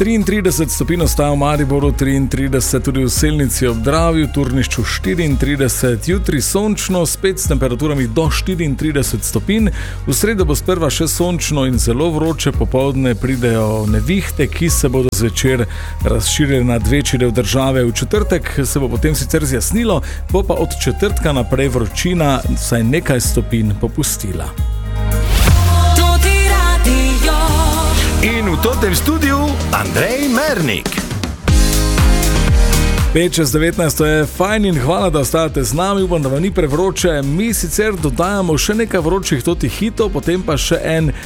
33 stopinj ostaja v Mariboru, 33 tudi v Selnici ob Dravi, v Turnišču 34, jutri sončno, spet s temperaturami do 34 stopinj. V sredo bo sprva še sončno in zelo vroče, popoldne pridejo nevihte, ki se bodo zvečer razširile nad večji del države. V četrtek se bo potem sicer zjasnilo, bo pa od četrtka naprej vročina vsaj nekaj stopinj popustila. In v tem studiu Andrej Mernik. 5:19 je fajn in hvala, da ostajate z nami. Upam, da vam ni prevroče. Mi sicer dodajamo še nekaj vročih totih hitov, potem pa še en